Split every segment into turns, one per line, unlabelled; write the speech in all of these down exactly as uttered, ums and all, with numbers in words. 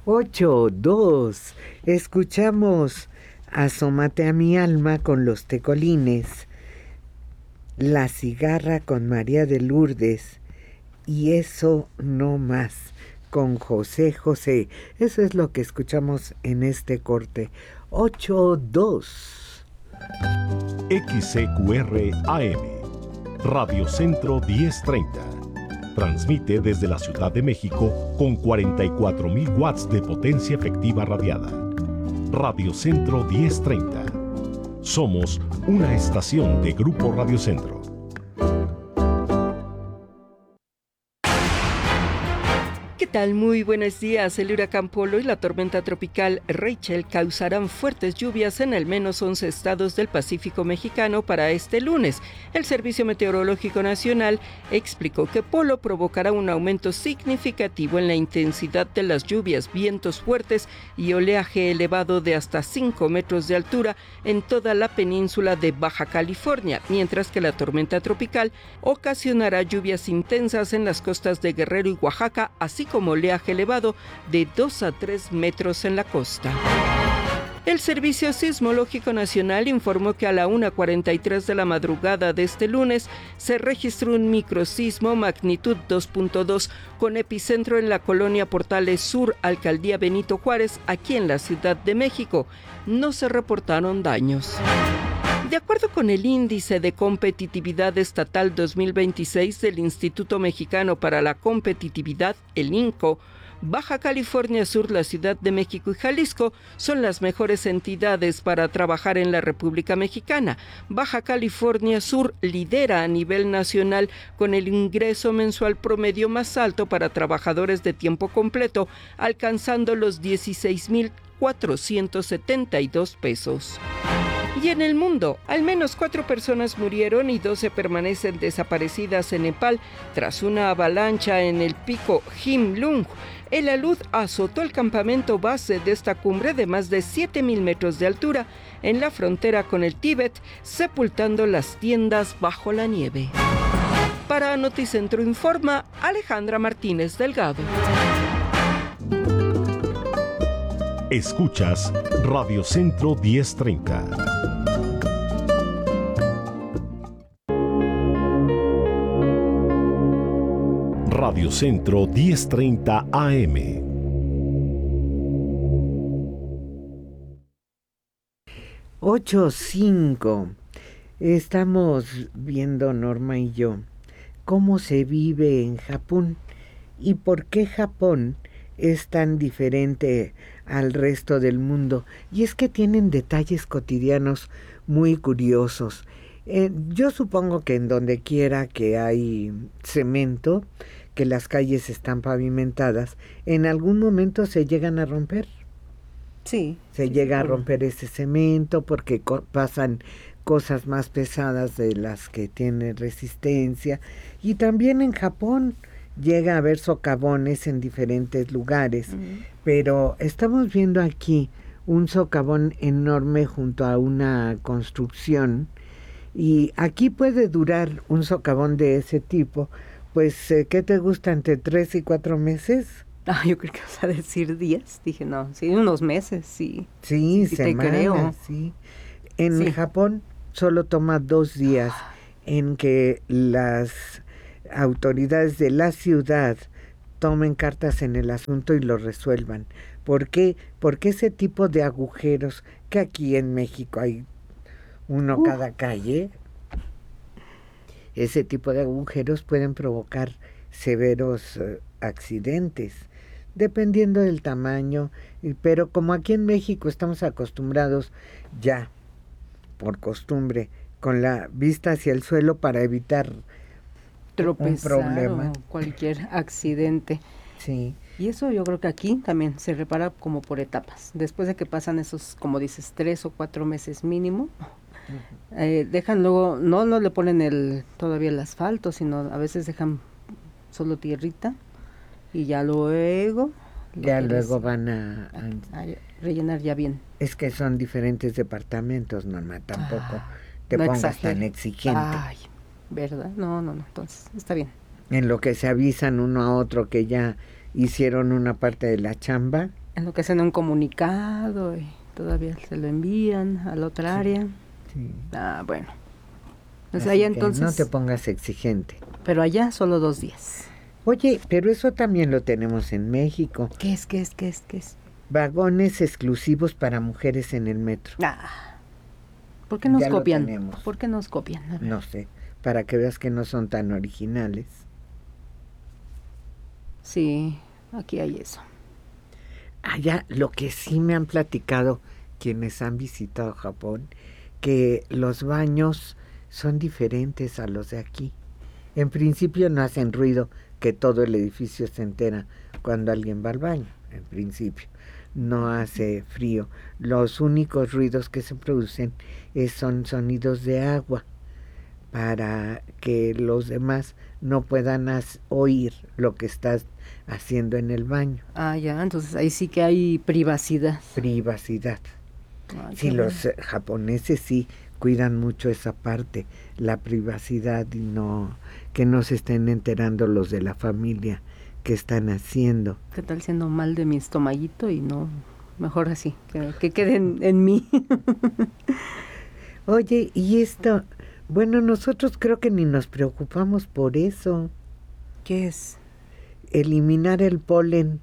Ocho, dos. Escuchamos Asómate a mi alma con los Tecolines, La cigarra con María de Lourdes y Eso no más con José José. Eso es lo que escuchamos en este corte. Ocho, dos.
X C Q R A M, Radio Centro diez treinta. Transmite desde la Ciudad de México con cuarenta y cuatro mil watts de potencia efectiva radiada. Radio Centro diez treinta. Somos una estación de Grupo Radio Centro.
¿Qué tal? Muy buenos días. El huracán Polo y la tormenta tropical Rachel causarán fuertes lluvias en al menos once estados del Pacífico mexicano para este lunes. El Servicio Meteorológico Nacional explicó que Polo provocará un aumento significativo en la intensidad de las lluvias, vientos fuertes y oleaje elevado de hasta cinco metros de altura en toda la península de Baja California, mientras que la tormenta tropical ocasionará lluvias intensas en las costas de Guerrero y Oaxaca, así como oleaje elevado de dos a tres metros en la costa. El Servicio Sismológico Nacional informó que a la una cuarenta y tres de la madrugada de este lunes se registró un microsismo magnitud dos punto dos con epicentro en la colonia Portales Sur, Alcaldía Benito Juárez, aquí en la Ciudad de México. No se reportaron daños. De acuerdo con el Índice de Competitividad Estatal dos mil veintiséis del Instituto Mexicano para la Competitividad, el I N C O, Baja California Sur, la Ciudad de México y Jalisco son las mejores entidades para trabajar en la República Mexicana. Baja California Sur lidera a nivel nacional con el ingreso mensual promedio más alto para trabajadores de tiempo completo, alcanzando los dieciséis mil cuatrocientos setenta y dos pesos. Y en el mundo, al menos cuatro personas murieron y doce permanecen desaparecidas en Nepal tras una avalancha en el pico Himlung. El alud azotó el campamento base de esta cumbre de más de siete mil metros de altura en la frontera con el Tíbet, sepultando las tiendas bajo la nieve. Para Noticentro Informa, Alejandra Martínez Delgado.
Escuchas Radio Centro diez treinta. Radio Centro diez treinta A M.
Ocho cinco. Estamos viendo, Norma y yo, cómo se vive en Japón y por qué Japón es tan diferente al resto del mundo. Y es que tienen detalles cotidianos muy curiosos. Eh, yo supongo que en donde quiera que hay cemento, que las calles están pavimentadas, en algún momento se llegan a romper.
Sí.
Se
sí,
llega
sí,
a romper ese cemento porque co- pasan cosas más pesadas de las que tiene resistencia. Y también en Japón llega a haber socavones en diferentes lugares. Uh-huh. Pero estamos viendo aquí un socavón enorme junto a una construcción. Y aquí puede durar un socavón de ese tipo, pues, eh, ¿qué te gusta? ¿Entre tres y cuatro meses?
Ah, yo creo que vas a decir días. Dije, no, sí, unos meses, sí.
Sí,
sí
semanas,
te creo.
sí. En
sí.
Japón solo toma dos días en que las autoridades de la ciudad tomen cartas en el asunto y lo resuelvan. ¿Por qué? Porque ese tipo de agujeros, que aquí en México hay uno uh. cada calle, ese tipo de agujeros pueden provocar severos uh, accidentes, dependiendo del tamaño, pero como aquí en México estamos acostumbrados ya, por costumbre, con la vista hacia el suelo para evitar
tropezar
un problema.
O cualquier accidente.
Sí.
Y eso yo creo que aquí también se repara como por etapas. Después de que pasan esos, como dices, tres o cuatro meses mínimo, uh-huh. eh, dejan luego, no, no le ponen el todavía el asfalto, sino a veces dejan solo tierrita y ya luego...
Ya luego van a,
a, a rellenar ya bien.
Es que son diferentes departamentos, Norma, tampoco ah, te no pongas exagere. Tan exigente.
Ay, ¿verdad? No, no, no, entonces está bien.
En lo que se avisan uno a otro que ya hicieron una parte de la chamba.
En lo que hacen un comunicado y todavía se lo envían a la otra sí, área.
Sí.
Ah, bueno. Pues
Así
allá
que
entonces.
No te pongas exigente.
Pero allá solo dos días.
Oye, pero eso también lo tenemos en México.
¿Qué es, qué es, qué es, qué es?
Vagones exclusivos para mujeres en el metro.
Ah. ¿Por qué nos
ya
copian? ¿Por qué nos copian?
No sé, para que veas que no son tan originales.
Sí, aquí hay eso.
Allá lo que sí me han platicado quienes han visitado Japón, que los baños son diferentes a los de aquí. En principio no hacen ruido, que todo el edificio se entera cuando alguien va al baño, en principio. No hace frío. Los únicos ruidos que se producen es, son sonidos de agua, para que los demás no puedan as- oír lo que estás haciendo en el baño.
Ah, ya, entonces ahí sí que hay privacidad.
Privacidad.
Ay,
Sí, los bueno. japoneses sí cuidan mucho esa parte, la privacidad, y no que no se estén enterando los de la familia que están haciendo.
¿Qué tal siendo mal de mi estomaguito? Y no, mejor así, que, que queden en mí.
Oye, y esto, bueno, nosotros creo que ni nos preocupamos por eso.
¿Qué es?
Eliminar el polen.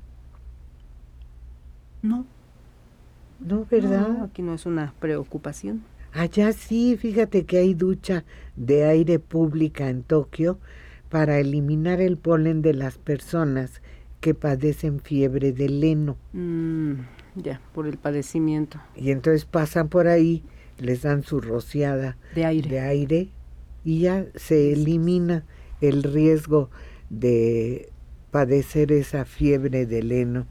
No.
No, ¿verdad?
No, aquí no es una preocupación.
Allá sí, fíjate que hay ducha de aire pública en Tokio para eliminar el polen de las personas que padecen fiebre del heno.
Mm, ya, por el padecimiento.
Y entonces pasan por ahí, les dan su rociada
de aire,
de aire y ya se elimina el riesgo de padecer esa fiebre del heno.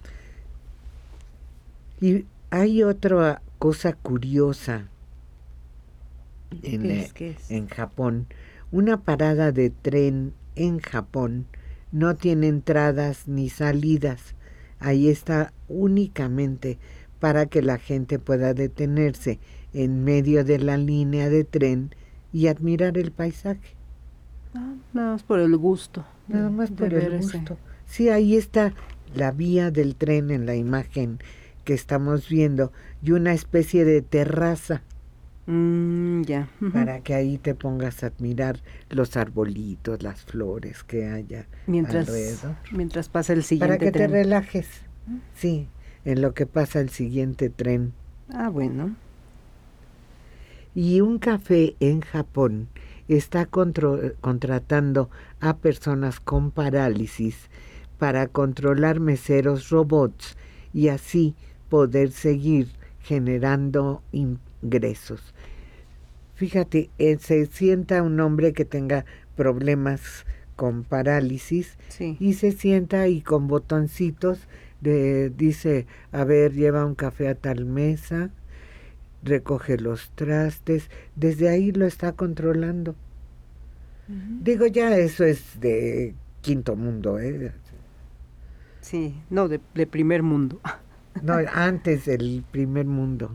Y hay otra cosa curiosa en,
¿Qué es, qué es?
en Japón. Una parada de tren en Japón no tiene entradas ni salidas. Ahí está únicamente para que la gente pueda detenerse en medio de la línea de tren y admirar el paisaje.
Ah, nada más por el gusto.
Nada más por el gusto. Sí, ahí está la vía del tren en la imagen que estamos viendo y una especie de terraza.
Mm, ya. Uh-huh.
Para que ahí te pongas a admirar los arbolitos, las flores que haya
mientras,
alrededor.
Mientras pasa el siguiente
Para que
tren.
te relajes. Sí, en lo que pasa el siguiente tren.
Ah, bueno.
Y un café en Japón está contro- contratando a personas con parálisis para controlar meseros robots y así poder seguir generando ingresos. Fíjate, eh, se sienta un hombre que tenga problemas con parálisis,
sí,
y se sienta y con botoncitos de, dice, a ver, lleva un café a tal mesa, recoge los trastes, desde ahí lo está controlando. Uh-huh. Digo, ya eso es de quinto mundo, ¿eh?
Sí, no, de, de primer mundo.
No, antes del primer mundo.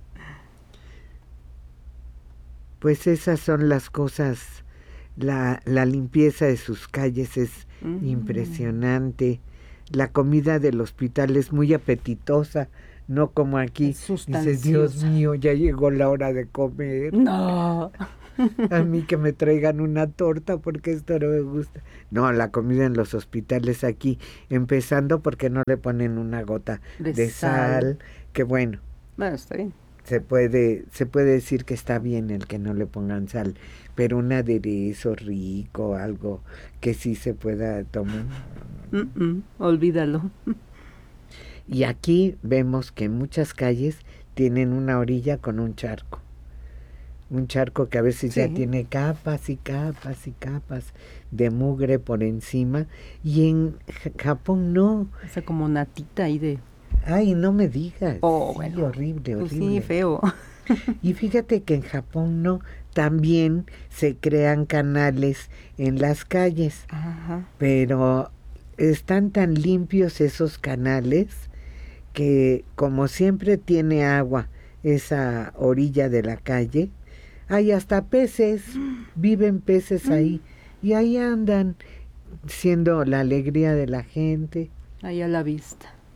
Pues esas son las cosas, la, la limpieza de sus calles es mm. impresionante, la comida del hospital es muy apetitosa, no como aquí, dices, Dios mío, ya llegó la hora de comer.
No.
A mí que me traigan una torta porque esto no me gusta. No, la comida en los hospitales aquí, empezando porque no le ponen una gota de, de sal, sal, que bueno.
Bueno, está bien.
Se puede, se puede decir que está bien el que no le pongan sal, pero un aderezo rico, algo que sí se pueda tomar.
Mm-mm, olvídalo.
Y aquí vemos que muchas calles tienen una orilla con un charco. Un charco que a veces sí. ya tiene capas y capas y capas de mugre por encima. Y en Japón no.
O sea, como natita ahí de...
Ay, no me digas.
Oh,
sí,
bueno.
horrible,
pues
horrible.
Sí, feo.
Y fíjate que en Japón no. También se crean canales en las calles.
Ajá.
Pero están tan limpios esos canales que como siempre tiene agua esa orilla de la calle, hay hasta peces, viven peces ahí, y ahí andan siendo la alegría de la gente.
Ahí a la vista.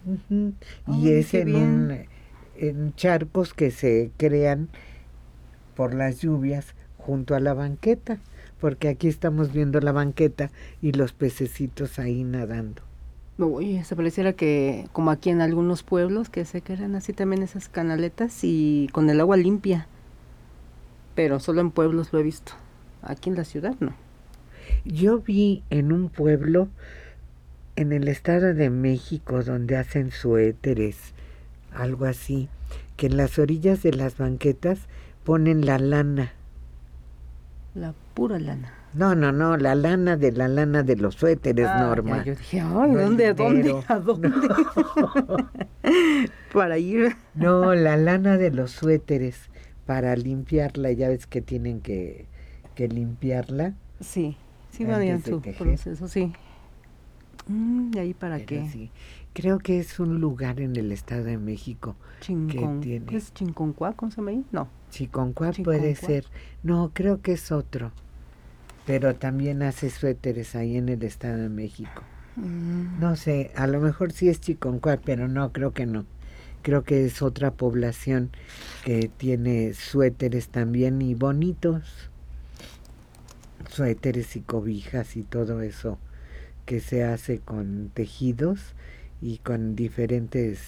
Uh-huh.
Oh,
y es
qué
en, un, en charcos que se crean por las lluvias junto a la banqueta, porque aquí estamos viendo la banqueta y los pececitos ahí nadando.
Uy, se pareciera que como aquí en algunos pueblos que se crean así también esas canaletas y con el agua limpia, pero solo en pueblos lo he visto, aquí en la ciudad no.
Yo vi en un pueblo en el Estado de México donde hacen suéteres, algo así, que en las orillas de las banquetas ponen la lana.
La pura lana.
No, no, no, la lana de la lana de los suéteres,
ah,
Norma.
Ya, yo dije, ay,
no
¿dónde, dónde, a dónde?
No.
Para ir.
No, la lana de los suéteres para limpiarla, ya ves que tienen que, que limpiarla.
Sí, sí van en su proceso, sí. Mm, ¿Y ahí para
Pero
qué?
Sí. Creo que es un lugar en el Estado de México
Chincon,
que tiene...
¿Es Chinconcuá? ¿Cómo se llama ahí? No.
Chiconcuá puede ser. No, creo que es otro. Pero también hace suéteres ahí en el Estado de México.
Mm.
No sé, a lo mejor sí es Chiconcuá, pero no, creo que no. Creo que es otra población que tiene suéteres también y bonitos. Suéteres y cobijas y todo eso que se hace con tejidos y con diferentes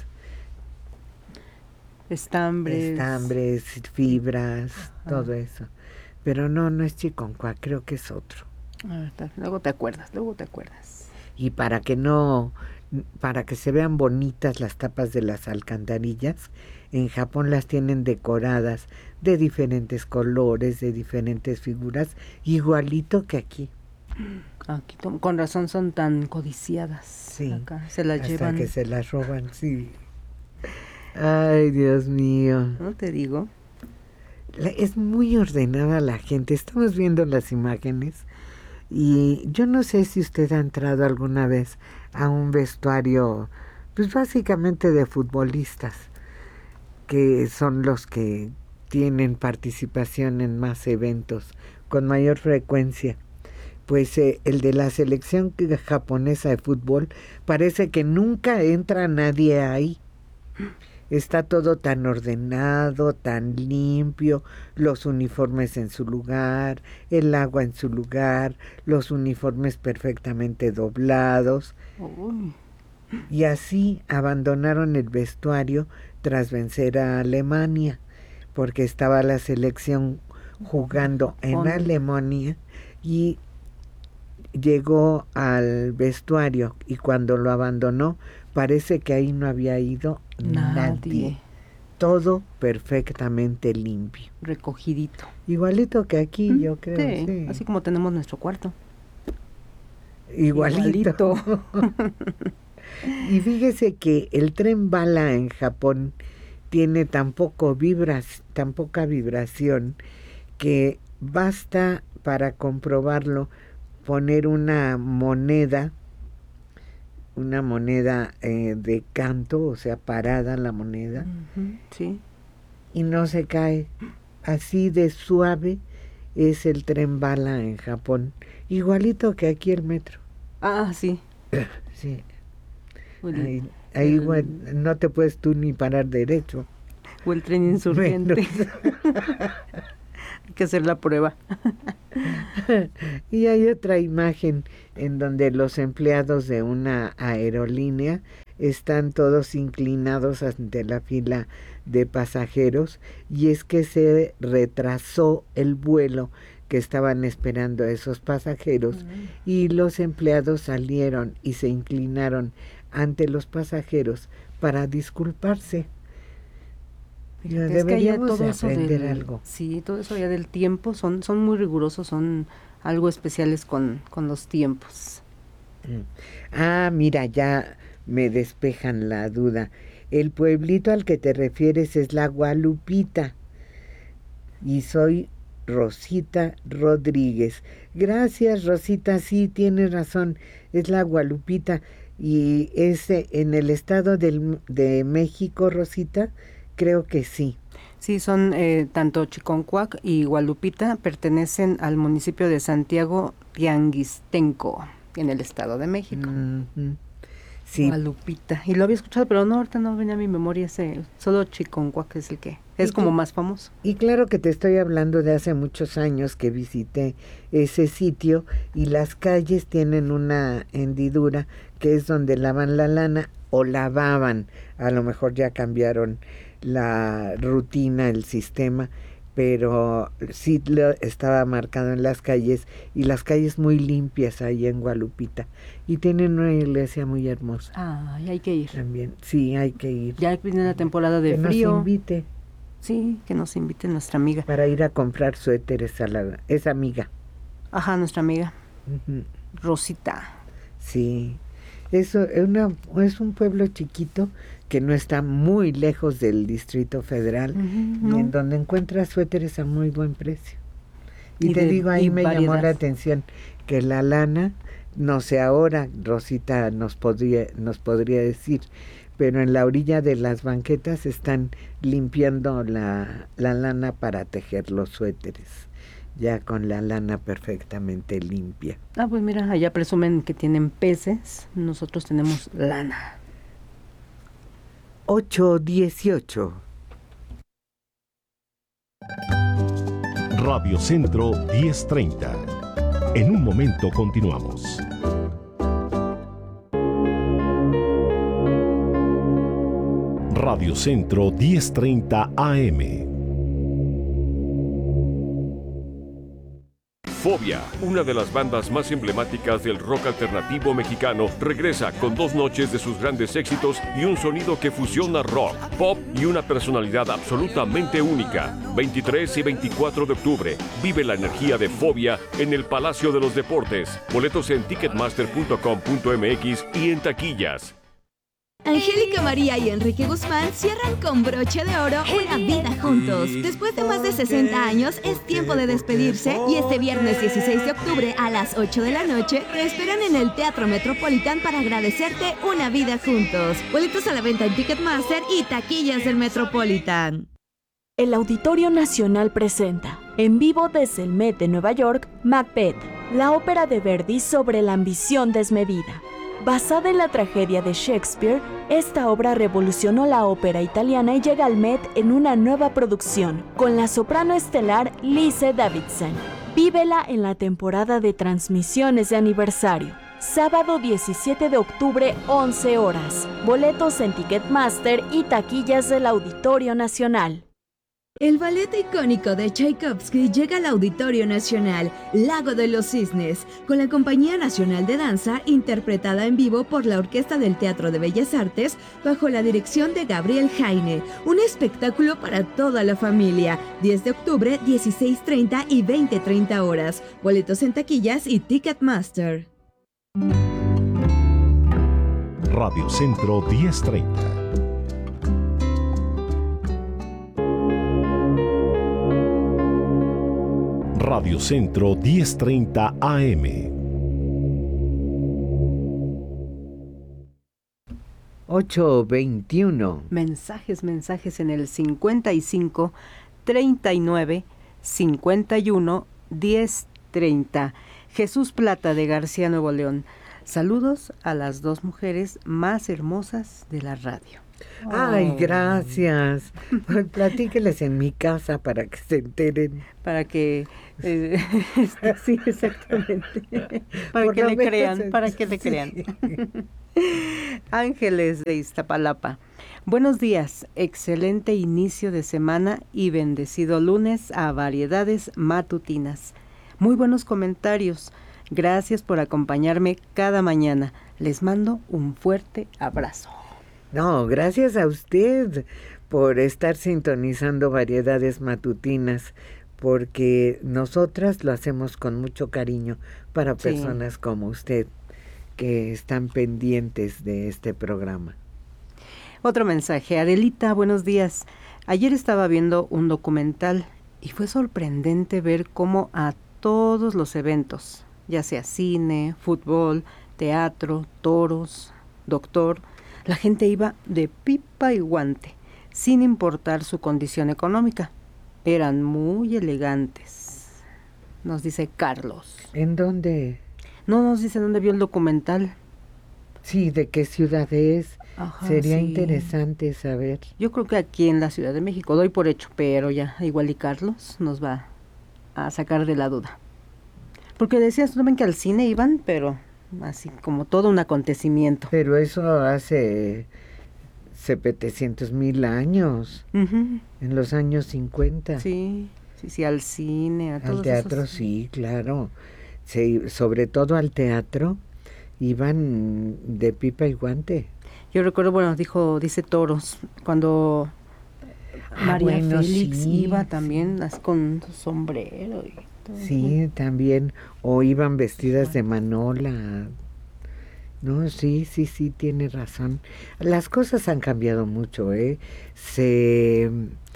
estambres,
estambres fibras,
Ajá.
todo eso. Pero no, no es Chiconcuá, creo que es otro.
Ah, luego te acuerdas, luego te acuerdas.
Y para que no, para que se vean bonitas las tapas de las alcantarillas, en Japón las tienen decoradas de diferentes colores, de diferentes figuras, igualito que aquí.
Aquí, con razón son tan codiciadas.
Sí,
acá se las
hasta
llevan.
que se las roban, sí. Ay, Dios mío.
No te digo.
La, es muy ordenada la gente. Estamos viendo las imágenes y yo no sé si usted ha entrado alguna vez a un vestuario, pues básicamente de futbolistas, que son los que tienen participación en más eventos con mayor frecuencia. Pues eh, el de la selección japonesa de fútbol parece que nunca entra nadie ahí. Está todo tan ordenado, tan limpio, los uniformes en su lugar, el agua en su lugar, los uniformes perfectamente doblados.
Uy.
Y así abandonaron el vestuario tras vencer a Alemania, porque estaba la selección jugando en Alemania y llegó al vestuario y cuando lo abandonó parece que ahí no había ido nadie. nadie. Todo perfectamente limpio.
Recogidito.
Igualito que aquí, ¿Mm? Yo creo.
Sí,
sí.
Así como tenemos nuestro cuarto.
Igualito. Igualito. Y fíjese que el tren bala en Japón tiene tan poco vibras, tan poca vibración que basta para comprobarlo poner una moneda, una moneda eh, de canto, o sea, parada la moneda,
uh-huh, sí,
y no se cae. Así de suave es el tren bala en Japón, igualito que aquí el metro.
Ah, sí.
Sí. Ahí, ahí el, bueno, no te puedes tú ni parar derecho.
O el tren insurgente. Bueno. Hay que hacer la prueba.
Y hay otra imagen en donde los empleados de una aerolínea están todos inclinados ante la fila de pasajeros y es que se retrasó el vuelo que estaban esperando a esos pasajeros uh-huh. y los empleados salieron y se inclinaron ante los pasajeros para disculparse.
Ya, es que ya todo eso del, algo. Sí, todo eso ya del tiempo, son, son muy rigurosos, son algo especiales con, con los tiempos.
Ah, mira, ya me despejan la duda. El pueblito al que te refieres es la Gualupita. Y soy Rosita Rodríguez. Gracias, Rosita, sí, tienes razón, es la Gualupita. Y es en el estado del, de México, Rosita. Creo que sí.
Sí, son eh, tanto Chiconcuac y Gualupita pertenecen al municipio de Santiago Tianguistenco, en el Estado de México.
Mm-hmm. Sí.
Gualupita. Y lo había escuchado, pero no, ahorita no venía a mi memoria ese, solo Chiconcuac, que es el que es como más famoso.
Y claro que te estoy hablando de hace muchos años que visité ese sitio y las calles tienen una hendidura que es donde lavan la lana o lavaban. A lo mejor ya cambiaron la rutina, el sistema, pero sí lo estaba marcado en las calles y las calles muy limpias ahí en Gualupita y tienen una iglesia muy hermosa.
Ah, y hay que ir.
También, sí, hay que ir.
Ya viene la temporada de
que
frío.
Nos invite.
Sí, que nos invite nuestra amiga.
Para ir a comprar suéteres a la, esa amiga.
Ajá, nuestra amiga.
Uh-huh.
Rosita.
Sí, eso es, una, es un pueblo chiquito que no está muy lejos del Distrito Federal,
uh-huh, no.
en donde encuentras suéteres a muy buen precio. Y, y te de, digo, ahí me
variedad.
llamó la atención que la lana, no sé ahora, Rosita nos podría, nos podría decir, pero en la orilla de las banquetas están limpiando la, la lana para tejer los suéteres, ya con la lana perfectamente limpia.
Ah, pues mira, allá presumen que tienen peces, nosotros tenemos lana.
ocho dieciocho.
Radio Centro diez treinta. En un momento continuamos. Radio Centro diez treinta A M.
Fobia, una de las bandas más emblemáticas del rock alternativo mexicano, regresa con dos noches de sus grandes éxitos y un sonido que fusiona rock, pop y una personalidad absolutamente única. veintitrés y veinticuatro de octubre, vive la energía de Fobia en el Palacio de los Deportes. Boletos en ticketmaster punto com punto m x y en taquillas.
Angélica María y Enrique Guzmán cierran con broche de oro una vida juntos. Después de más de sesenta años, es tiempo de despedirse y este viernes dieciséis de octubre a las ocho de la noche te esperan en el Teatro Metropolitan para agradecerte una vida juntos. Boletos a la venta en Ticketmaster y taquillas del Metropolitan.
El Auditorio Nacional presenta, en vivo desde el Met de Nueva York, Macbeth, la ópera de Verdi sobre la ambición desmedida. Basada en la tragedia de Shakespeare, esta obra revolucionó la ópera italiana y llega al Met en una nueva producción, con la soprano estelar Lise Davidson. Vívela en la temporada de transmisiones de aniversario. Sábado diecisiete de octubre, once horas. Boletos en Ticketmaster y taquillas del Auditorio Nacional.
El ballet icónico de Tchaikovsky llega al Auditorio Nacional, Lago de los Cisnes, con la Compañía Nacional de Danza, interpretada en vivo por la Orquesta del Teatro de Bellas Artes, bajo la dirección de Gabriel Jaine. Un espectáculo para toda la familia. diez de octubre, dieciséis treinta y veinte treinta horas. Boletos en taquillas y Ticketmaster.
Radio Centro diez treinta. Radio Centro diez treinta A M.
ocho veintiuno.
Mensajes, mensajes en el cincuenta y cinco, treinta y nueve, cincuenta y uno, diez treinta. Jesús Plata de García, Nuevo León. Saludos a las dos mujeres más hermosas de la radio.
Ay,
Oh.
gracias. Platíqueles en mi casa para que se enteren.
Para que... Eh, sí, exactamente. Para
Por
que
lo
le
menos,
crean, para que le
sí.
crean. Ángeles de Iztapalapa. Buenos días, excelente inicio de semana y bendecido lunes a Variedades Matutinas. Muy buenos comentarios. Gracias por acompañarme cada mañana. Les mando un fuerte abrazo.
No, gracias a usted por estar sintonizando Variedades Matutinas, porque nosotras lo hacemos con mucho cariño para
Sí.
personas como usted que están pendientes de este programa.
Otro mensaje. Adelita, buenos días. Ayer estaba viendo un documental y fue sorprendente ver cómo a todos los eventos, ya sea cine, fútbol, teatro, toros, doctor, la gente iba de pipa y guante, sin importar su condición económica. Eran muy elegantes, nos dice Carlos.
¿En dónde?
No nos dice dónde vio el documental.
Sí, ¿de qué ciudad es?
Ajá,
Sería
sí.
interesante saber.
Yo creo que aquí en la Ciudad de México, doy por hecho, pero ya, igual y Carlos nos va a sacar de la duda. Porque decías, ¿no ven que al cine iban? Pero así como todo un acontecimiento.
Pero eso hace setecientos mil años,
Ujú.
en los años cincuenta.
Sí, sí, sí, al cine, a todos
Al teatro,
esos-
sí, claro. Se, sobre todo al teatro, iban de pipa y guante.
Yo recuerdo, bueno, dijo, dice Toros, cuando
Ah,
María
bueno,
Félix
sí,
iba
sí.
también así con su sombrero y todo.
Sí, también. O iban vestidas de manola. No, sí, sí, sí, tiene razón. Las cosas han cambiado mucho, ¿eh? Se,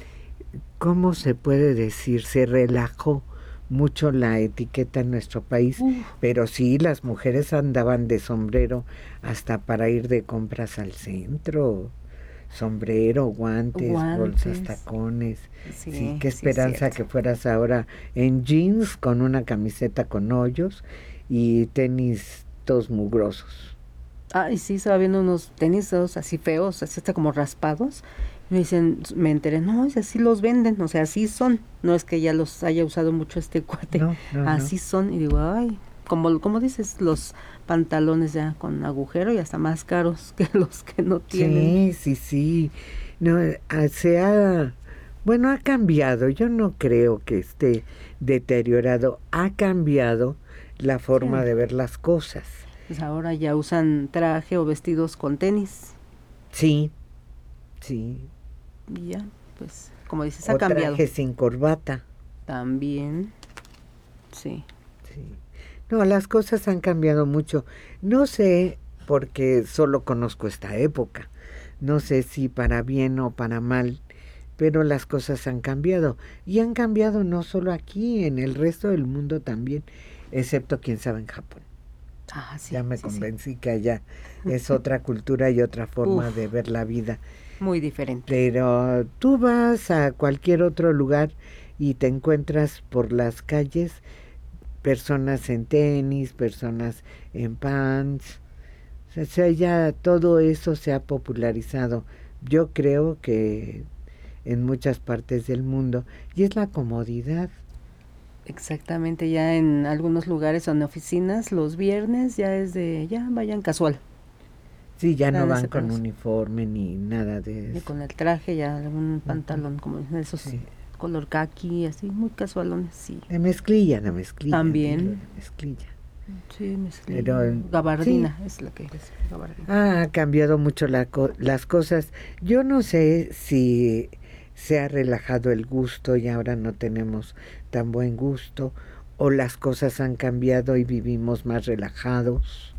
¿cómo se puede decir? Se relajó mucho la etiqueta en nuestro país,
Uf.
pero sí, las mujeres andaban de sombrero hasta para ir de compras al centro. Sombrero, guantes,
Guantes.
bolsas, tacones.
Sí,
Sí, qué
sí,
esperanza
cierto.
que fueras ahora en jeans con una camiseta con hoyos y tenis todos mugrosos.
Ah, y sí, estaba viendo unos tenis esos así feos, así hasta como raspados. Y me dicen, me enteré, no, es así los venden, o sea, así son. No es que ya los haya usado mucho este cuate.
No, no, no.
Así son. Y digo, ay, como, como dices, los pantalones ya con agujero y hasta más caros que los que no tienen.
Sí, sí, sí. No, ah, se ha, bueno, ha cambiado. Yo no creo que esté deteriorado. Ha cambiado la forma
Sí.
de ver las cosas.
Pues ahora ya usan traje o vestidos con tenis.
Sí, sí.
Y ya, pues, como dices, ha
O
cambiado.
traje sin corbata.
También, sí.
Sí. No, las cosas han cambiado mucho. No sé, porque solo conozco esta época. No sé si para bien o para mal, pero las cosas han cambiado. Y han cambiado no solo aquí, en el resto del mundo también, excepto quién sabe en Japón.
Ah, sí.
Ya me
sí, sí.
convencí que allá es otra cultura y otra forma
Uf.
de ver la vida.
Muy diferente.
Pero tú vas a cualquier otro lugar y te encuentras por las calles personas en tenis, personas en pants. O sea, ya todo eso se ha popularizado. Yo creo que en muchas partes del mundo. Y es la comodidad.
Exactamente, ya en algunos lugares o en oficinas, los viernes ya es de, ya vayan casual.
Sí, ya no
Nada
van
se
con
conoce.
uniforme ni nada de
Y
eso.
con el traje, ya algún pantalón como esos
Sí.
color kaki, así, muy casualones, sí.
De mezclilla, de mezclilla.
También.
dilo, de mezclilla.
Sí, mezclilla.
Pero,
Gabardina es la que es, gabardina.
Ah, ha cambiado mucho la co- las cosas. Yo no sé si se ha relajado el gusto y ahora no tenemos tan buen gusto, o las cosas han cambiado y vivimos más relajados,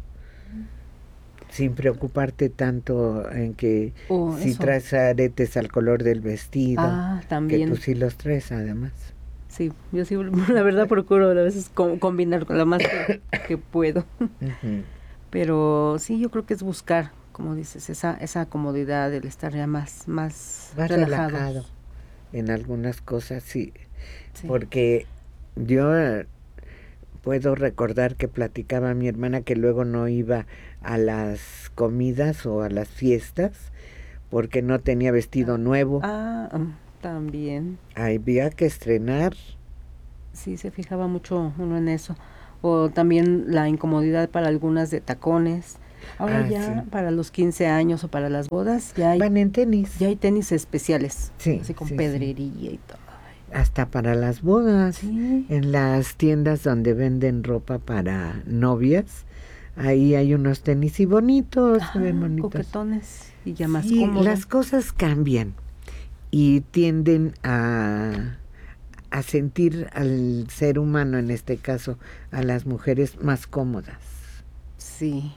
sin preocuparte tanto en que
Oh,
si
eso.
traes aretes al color del vestido,
Ah,
que
también.
tú sí los traes además.
Sí, yo sí, la verdad procuro a veces co- combinar con lo más que, que puedo.
Ujú.
Pero sí, yo creo que es buscar, como dices, esa esa comodidad, el estar ya más más,
Más
relajados.
relajado en algunas cosas, sí.
Sí.
Porque yo eh, puedo recordar que platicaba mi hermana que luego no iba a las comidas o a las fiestas porque no tenía vestido nuevo.
Ah, mm, también.
Había que estrenar.
Sí, se fijaba mucho uno en eso. O también la incomodidad para algunas de tacones. Ahora
Ah,
ya
sí.
para los quince años o para las bodas ya hay,
Van en tenis.
ya hay tenis especiales.
Sí,
Así con
sí, sí.
pedrería y todo.
Hasta para las bodas.
Sí.
En las tiendas donde venden ropa para novias, ahí hay unos tenis y bonitos, se ven
Ah,
bonitos.
coquetones y ya más
Sí,
cómodo.
las cosas cambian y tienden a, a sentir al ser humano, en este caso a las mujeres, más cómodas.
Sí.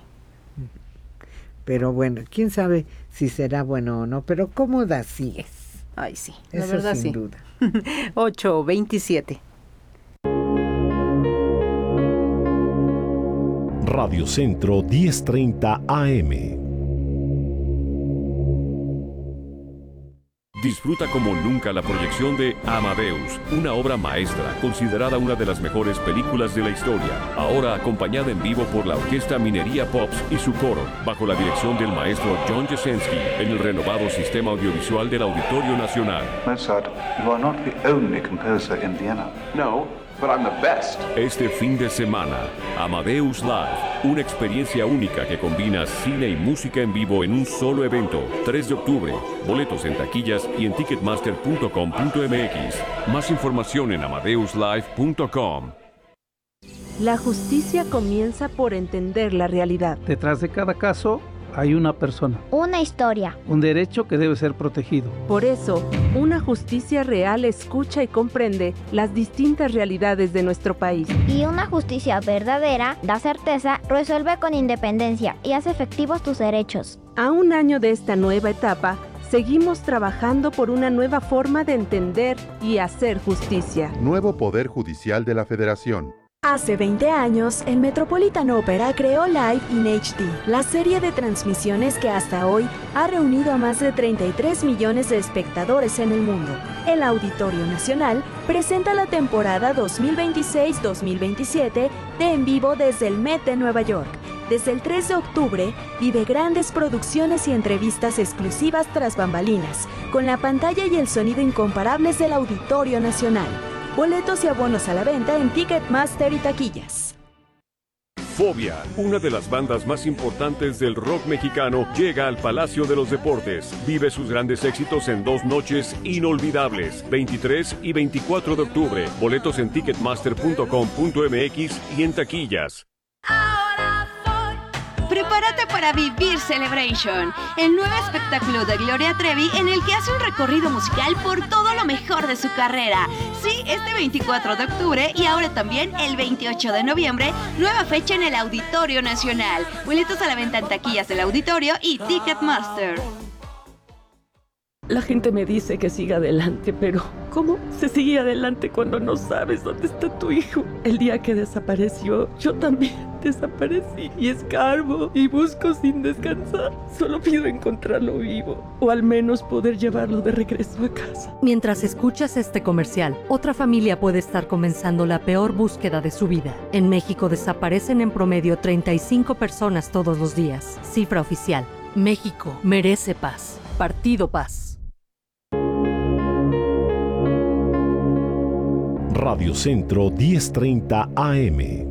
Pero bueno, quién sabe si será bueno o no, pero cómoda sí es.
Ay, sí. La
Eso
verdad
sin
sí.
duda.
ocho veintisiete.
Radio Centro diez treinta A M.
Disfruta como nunca la proyección de Amadeus, una obra maestra considerada una de las mejores películas de la historia, ahora acompañada en vivo por la Orquesta Minería Pops y su coro, bajo la dirección del maestro John Jasenski, en el renovado sistema audiovisual del Auditorio Nacional.
Mozart, you are not the only composer in Vienna.
No, but I'm the best.
Este fin de semana, Amadeus Live, una experiencia única que combina cine y música en vivo en un solo evento. tres de octubre, boletos en taquillas y en ticketmaster punto com punto m x. Más información en amadeus live punto com.
La justicia comienza por entender la realidad.
Detrás de cada caso hay una persona.
Una historia.
Un derecho que debe ser protegido.
Por eso, una justicia real escucha y comprende las distintas realidades de nuestro país.
Y una justicia verdadera da certeza, resuelve con independencia y hace efectivos tus derechos.
A un año de esta nueva etapa, seguimos trabajando por una nueva forma de entender y hacer justicia.
Nuevo Poder Judicial de la Federación.
Hace veinte años, el Metropolitan Opera creó Live in H D, la serie de transmisiones que hasta hoy ha reunido a más de treinta y tres millones de espectadores en el mundo. El Auditorio Nacional presenta la temporada dos mil veintiséis dos mil veintisiete de En Vivo desde el Met de Nueva York. Desde el tres de octubre, vive grandes producciones y entrevistas exclusivas tras bambalinas, con la pantalla y el sonido incomparables del Auditorio Nacional. Boletos y abonos a la venta en Ticketmaster y taquillas.
Fobia, una de las bandas más importantes del rock mexicano, llega al Palacio de los Deportes. Vive sus grandes éxitos en dos noches inolvidables, veintitrés y veinticuatro de octubre. Boletos en ticketmaster punto com punto m x y en taquillas.
Prepárate para vivir Celebration, el nuevo espectáculo de Gloria Trevi en el que hace un recorrido musical por todo lo mejor de su carrera. Sí, este veinticuatro de octubre y ahora también el veintiocho de noviembre, nueva fecha en el Auditorio Nacional. Boletos a la venta en taquillas del Auditorio y Ticketmaster.
La gente me dice que siga adelante, pero ¿cómo se sigue adelante cuando no sabes dónde está tu hijo? El día que desapareció, yo también desaparecí y escarbo y busco sin descansar. Solo pido encontrarlo vivo o al menos poder llevarlo de regreso a casa.
Mientras escuchas este comercial, otra familia puede estar comenzando la peor búsqueda de su vida. En México desaparecen en promedio treinta y cinco personas todos los días. Cifra oficial. México merece paz. Partido Paz.
Radio Centro diez treinta A M.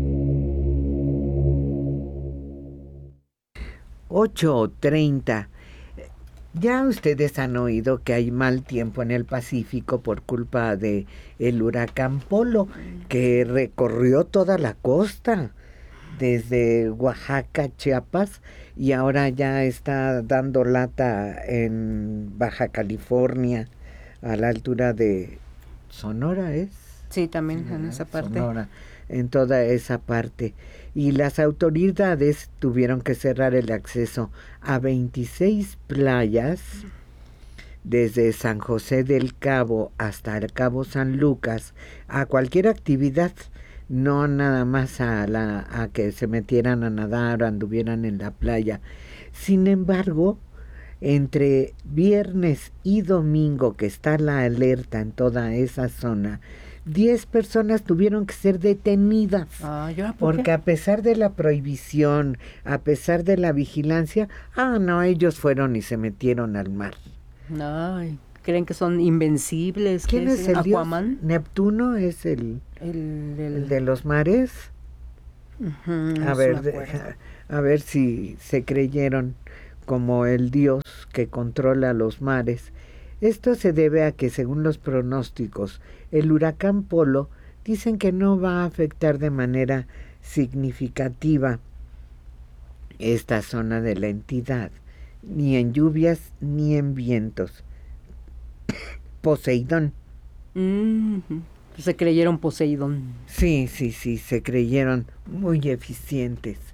ocho treinta. Ya ustedes han oído que hay mal tiempo en el Pacífico por culpa de el huracán Polo, que recorrió toda la costa, desde Oaxaca, Chiapas, y ahora ya está dando lata en Baja California, a la altura de Sonora, ¿es?
Sí, también en esa parte.
Sonora, en toda esa parte. Y las autoridades tuvieron que cerrar el acceso a veintiséis playas, desde San José del Cabo hasta el Cabo San Lucas, a cualquier actividad, no nada más a, la, a que se metieran a nadar o anduvieran en la playa. Sin embargo, entre viernes y domingo, que está la alerta en toda esa zona, diez personas tuvieron que ser detenidas.
Ah, ¿yo? ¿Por
porque
qué?
A pesar de la prohibición, a pesar de la vigilancia, ah, no, ellos fueron y se metieron al mar.
Ay, ¿creen que son invencibles?
¿Quién es el
Aquaman?
dios? Neptuno es el,
el, el...
el de los mares.
Uh-huh,
a
no
ver,
se
de, a ver si se creyeron como el dios que controla los mares. Esto se debe a que, según los pronósticos, el huracán Polo dicen que no va a afectar de manera significativa esta zona de la entidad, ni en lluvias ni en vientos. Poseidón.
Mm-hmm. Se creyeron Poseidón.
Sí, sí, sí, se creyeron muy eficientes.